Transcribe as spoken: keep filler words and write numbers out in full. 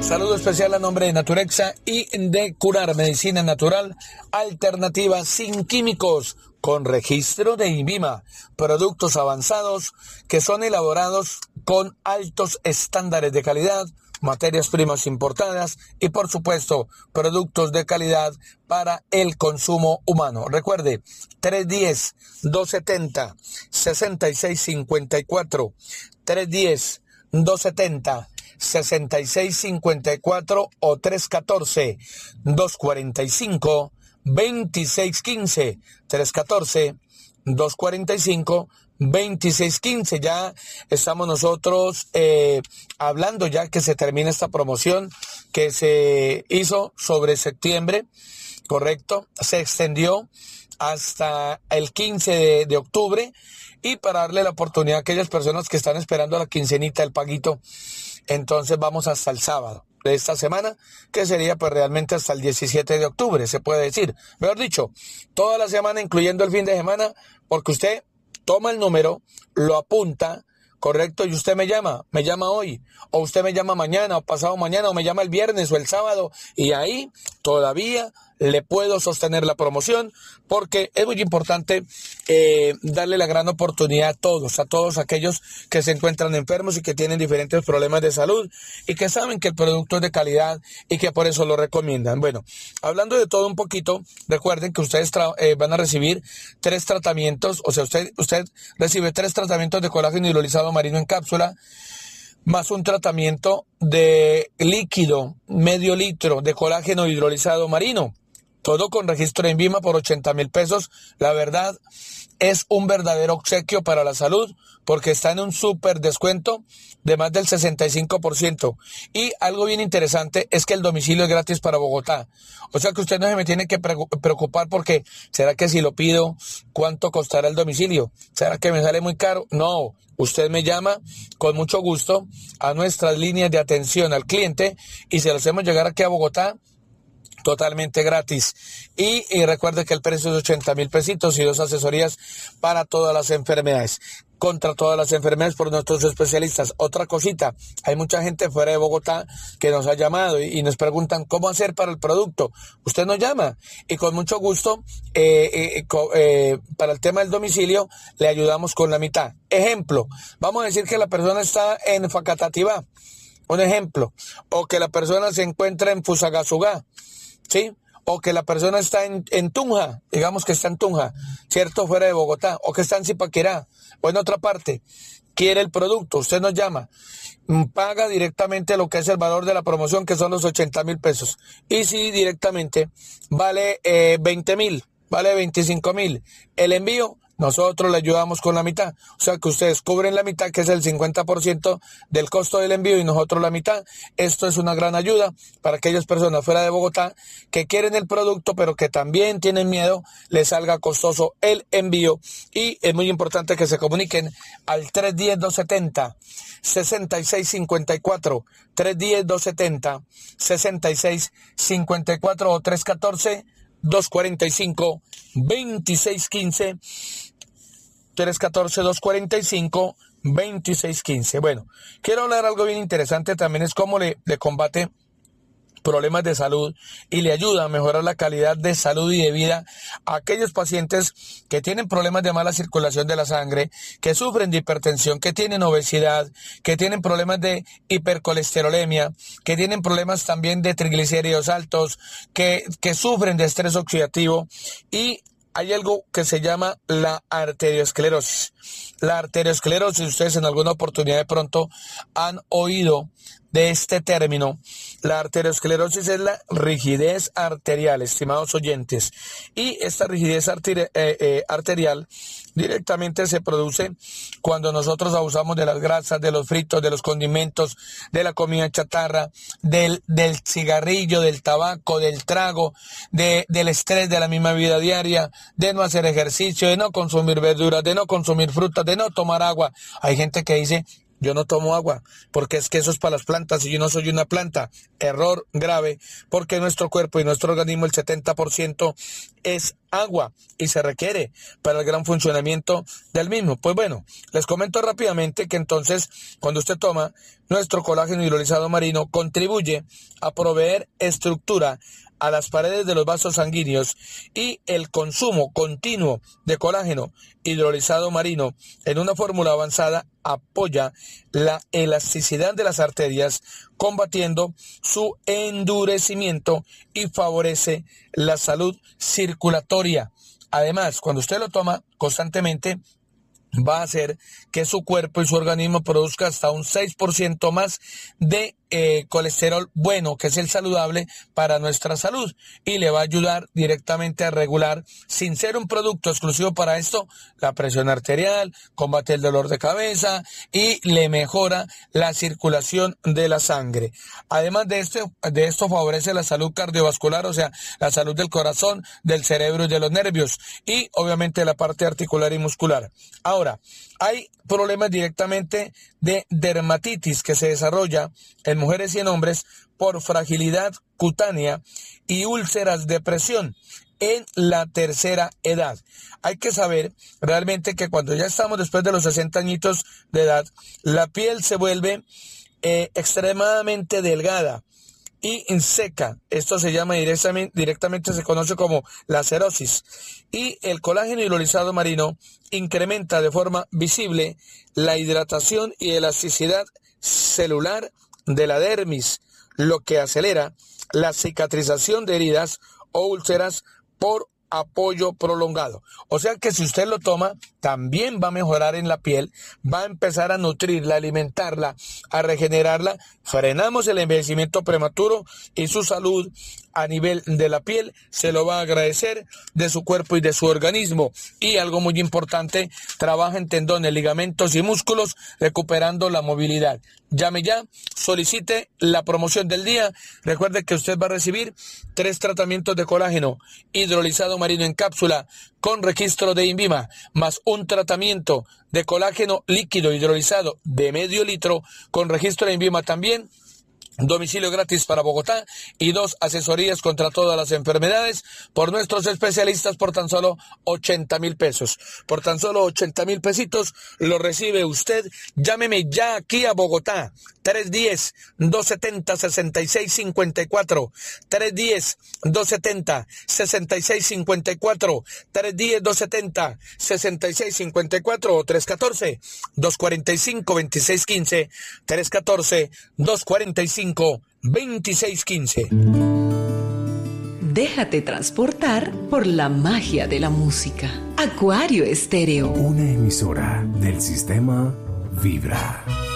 Saludo especial a nombre de Naturexa y de Curar Medicina Natural Alternativa sin químicos, con registro de INVIMA, productos avanzados que son elaborados con altos estándares de calidad, materias primas importadas y por supuesto productos de calidad para el consumo humano. Recuerde, tres uno cero, dos siete cero, seis seis cinco cuatro, tres uno cero, dos siete cero, seis seis cinco cuatro o tres uno cuatro, dos cuatro cinco, dos seis uno cinco, tres uno cuatro, dos cuatro cinco, dos seis uno cinco. Ya estamos nosotros eh, hablando ya que se termina esta promoción que se hizo sobre septiembre, correcto, se extendió hasta el quince de, de octubre, y para darle la oportunidad a aquellas personas que están esperando la quincenita, el paguito, entonces vamos hasta el sábado de esta semana, que sería pues realmente hasta el diecisiete de octubre, se puede decir. Mejor dicho, toda la semana, incluyendo el fin de semana, porque usted toma el número, lo apunta, correcto, y usted me llama, me llama hoy, o usted me llama mañana, o pasado mañana, o me llama el viernes o el sábado, y ahí todavía le puedo sostener la promoción, porque es muy importante eh, darle la gran oportunidad a todos, a todos aquellos que se encuentran enfermos y que tienen diferentes problemas de salud y que saben que el producto es de calidad y que por eso lo recomiendan. Bueno, hablando de todo un poquito, recuerden que ustedes tra- eh, van a recibir tres tratamientos, o sea, usted, usted recibe tres tratamientos de colágeno hidrolizado marino en cápsula, más un tratamiento de líquido, medio litro de colágeno hidrolizado marino. Todo con registro en INVIMA por ochenta mil pesos. La verdad, es un verdadero obsequio para la salud, porque está en un súper descuento de más del sesenta y cinco por ciento. Y algo bien interesante es que el domicilio es gratis para Bogotá. O sea que usted no se me tiene que preocupar porque, ¿será que si lo pido, cuánto costará el domicilio? ¿Será que me sale muy caro? No, usted me llama con mucho gusto a nuestras líneas de atención al cliente y se lo hacemos llegar aquí a Bogotá totalmente gratis. Y, y recuerde que el precio es ochenta mil pesitos y dos asesorías para todas las enfermedades, contra todas las enfermedades por nuestros especialistas. Otra cosita, hay mucha gente fuera de Bogotá que nos ha llamado y, y nos preguntan cómo hacer para el producto. Usted nos llama y con mucho gusto eh, eh, eh, para el tema del domicilio le ayudamos con la mitad. Ejemplo, vamos a decir que la persona está en Facatativá, un ejemplo, o que la persona se encuentra en Fusagasugá, ¿sí? O que la persona está en, en Tunja, digamos que está en Tunja, ¿cierto? Fuera de Bogotá, o que está en Zipaquirá, o en otra parte, quiere el producto, usted nos llama, paga directamente lo que es el valor de la promoción, que son los ochenta mil pesos, y si directamente vale eh, veinte mil, vale veinticinco mil, el envío, nosotros le ayudamos con la mitad, o sea que ustedes cubren la mitad, que es el cincuenta por ciento del costo del envío, y nosotros la mitad. Esto es una gran ayuda para aquellas personas fuera de Bogotá que quieren el producto, pero que también tienen miedo les salga costoso el envío, y es muy importante que se comuniquen al tres uno cero, dos siete cero, seis seis cinco cuatro, tres uno cero, dos siete cero, seis seis cinco cuatro o tres uno cuatro, dos cuatro cinco, dos seis uno cinco, tres uno cuatro, dos cuatro cinco, dos seis uno cinco. Bueno, quiero hablar algo bien interesante también, es cómo le, le combate problemas de salud y le ayuda a mejorar la calidad de salud y de vida a aquellos pacientes que tienen problemas de mala circulación de la sangre, que sufren de hipertensión, que tienen obesidad, que tienen problemas de hipercolesterolemia, que tienen problemas también de triglicéridos altos, que, que sufren de estrés oxidativo, y hay algo que se llama la arteriosclerosis. La arteriosclerosis, ustedes en alguna oportunidad de pronto han oído de este término. La arteriosclerosis es la rigidez arterial, estimados oyentes. Y esta rigidez arteri- eh, eh, arterial directamente se produce cuando nosotros abusamos de las grasas, de los fritos, de los condimentos, de la comida chatarra, del, del cigarrillo, del tabaco, del trago, de, del estrés de la misma vida diaria, de no hacer ejercicio, de no consumir verduras, de no consumir frutas, de no tomar agua. Hay gente que dice, yo no tomo agua, porque es que eso es para las plantas y yo no soy una planta. Error grave, porque nuestro cuerpo y nuestro organismo el setenta por ciento es agua y se requiere para el gran funcionamiento del mismo. Pues bueno, les comento rápidamente que entonces cuando usted toma nuestro colágeno hidrolizado marino contribuye a proveer estructura a las paredes de los vasos sanguíneos, y el consumo continuo de colágeno hidrolizado marino en una fórmula avanzada apoya la elasticidad de las arterias, combatiendo su endurecimiento y favorece la salud circulatoria. Además, cuando usted lo toma constantemente, va a hacer que su cuerpo y su organismo produzca hasta un seis por ciento más de eh, colesterol bueno, que es el saludable para nuestra salud, y le va a ayudar directamente a regular, sin ser un producto exclusivo para esto, la presión arterial, combate el dolor de cabeza y le mejora la circulación de la sangre. Además de esto, de esto favorece la salud cardiovascular, o sea, la salud del corazón, del cerebro y de los nervios, y obviamente la parte articular y muscular. Ahora, hay problemas directamente de dermatitis que se desarrolla en mujeres y en hombres por fragilidad cutánea y úlceras de presión en la tercera edad. Hay que saber realmente que cuando ya estamos después de los sesenta añitos de edad, la piel se vuelve eh, extremadamente delgada y seca. Esto se llama directamente, directamente se conoce como la cerosis. Y el colágeno hidrolizado marino incrementa de forma visible la hidratación y elasticidad celular de la dermis, lo que acelera la cicatrización de heridas o úlceras por apoyo prolongado. O sea que si usted lo toma, también va a mejorar en la piel, va a empezar a nutrirla, alimentarla, a regenerarla. Frenamos el envejecimiento prematuro y su salud a nivel de la piel se lo va a agradecer de su cuerpo y de su organismo. Y algo muy importante, trabaja en tendones, ligamentos y músculos, recuperando la movilidad. Llame ya, solicite la promoción del día. Recuerde que usted va a recibir tres tratamientos de colágeno hidrolizado marino en cápsula con registro de INVIMA, más un tratamiento de colágeno líquido hidrolizado de medio litro con registro de INVIMA también. Domicilio gratis para Bogotá y dos asesorías contra todas las enfermedades por nuestros especialistas por tan solo ochenta mil pesos. Por tan solo ochenta mil pesitos lo recibe usted. Llámeme ya aquí a Bogotá. tres uno cero, dos siete cero, seis seis cinco cuatro. tres uno cero, dos siete cero, seis seis cinco cuatro. tres uno cero, dos siete cero, seis seis cinco cuatro o tres uno cuatro, dos cuatro cinco, dos seis uno cinco. tres uno cuatro, dos cuatro cinco, veintiséis quince. Déjate transportar por la magia de la música. Acuario Estéreo. Una emisora del sistema Vibra.